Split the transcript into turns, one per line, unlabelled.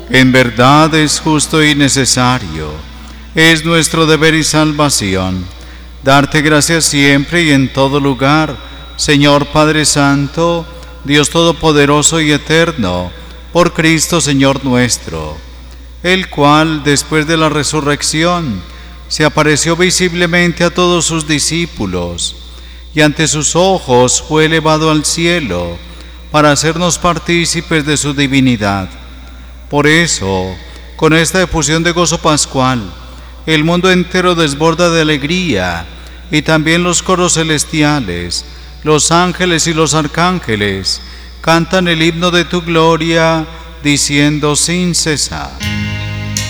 En verdad es justo y necesario, es nuestro deber y salvación, darte gracias siempre y en todo lugar, Señor Padre Santo, Dios Todopoderoso y Eterno, por Cristo Señor nuestro, el cual, después de la resurrección, se apareció visiblemente a todos sus discípulos, y ante sus ojos fue elevado al cielo, para hacernos partícipes de su divinidad. Por eso, con esta efusión de gozo pascual, el mundo entero desborda de alegría, y también los coros celestiales, los ángeles y los arcángeles, cantan el himno de tu gloria, diciendo sin cesar: